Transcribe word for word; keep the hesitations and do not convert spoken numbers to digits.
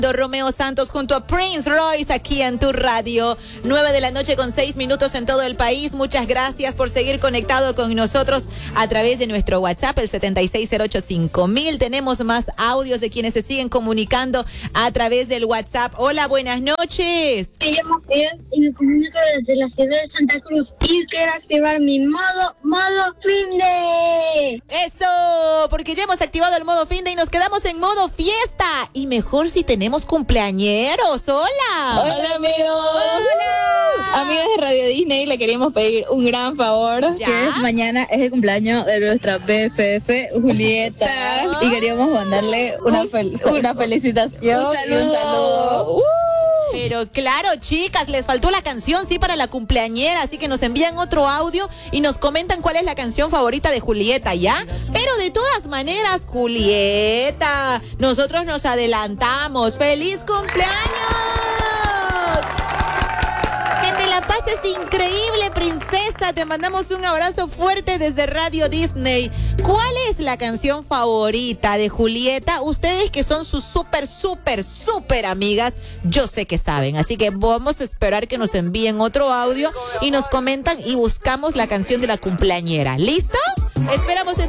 Romeo Santos junto a Prince Royce aquí en tu radio. Nueve de la noche con seis minutos en todo el país. Muchas gracias por seguir conectado con nosotros a través de nuestro WhatsApp, el siete seis cero ocho cinco mil. Tenemos más audios de quienes se siguen comunicando a través del WhatsApp. Hola, buenas noches. Me llamo Fidel y me comunico desde la ciudad de Santa Cruz y quiero activar mi modo, modo fin de. Eso, porque ya hemos activado el modo fin de y nos quedamos en modo fiesta. Y mejor si tenemos cumpleañeros. Hola. Hola, amigos. Hola. Amigos de Radio Disney, le queríamos pedir un gran favor. ¿Ya? Que es mañana es el cumpleaños de nuestra B F F, Julieta. Y queríamos mandarle una, fel- una felicitación. Un saludo. Y un saludo. Uh. Pero claro, chicas, les faltó la canción, sí, para la cumpleañera, así que nos envían otro audio y nos comentan cuál es la canción favorita de Julieta, ¿ya? Pero de todas maneras, Julieta, nosotros nos adelantamos. ¡Feliz cumpleaños! Que te la pases increíble, princesa. Te mandamos un abrazo fuerte desde Radio Disney. ¿Cuál es la canción favorita de Julieta? Ustedes que son sus súper, súper, súper amigas, yo sé que saben. Así que vamos a esperar que nos envíen otro audio y nos comentan y buscamos la canción de la cumpleañera. ¿Listo? Esperamos en